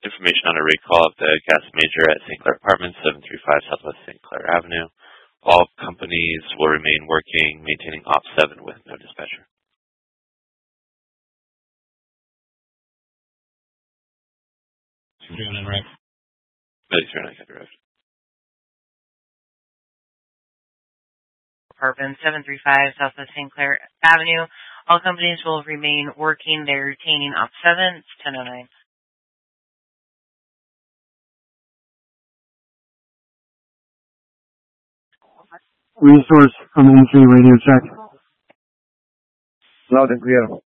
Information on a recall of the gas major at St. Clair Apartments, 735 Southwest St. Clair Avenue. All companies will remain working, maintaining Op 7 with no dispatcher. Right. Medics are not arrived. Apartment 735 Southwest St. Clair Avenue. All companies will remain working. They're retaining Op 7. It's 10:09. Resource from N3 radio check. Loud and clear.